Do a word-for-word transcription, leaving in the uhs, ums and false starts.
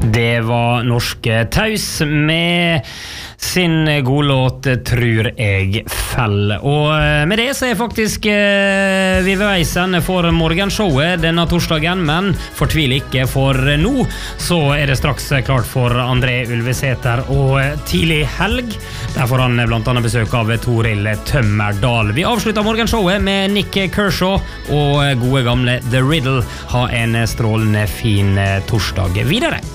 Det var norske Taus med sin gode låt Tror jeg fell. Og med det så er faktisk eh, vi ved veis ende for morgenshowet denne torsdagen, men fortvil ikke, for nå så er det straks klart for André Ulvesæter og tidlig helg. Der får han blant annet besøk av Toril Tømmerdal. Vi avslutter morgenshowet med Nick Kershaw og gode gamle The Riddle. Ha en strålende fin torsdag videre.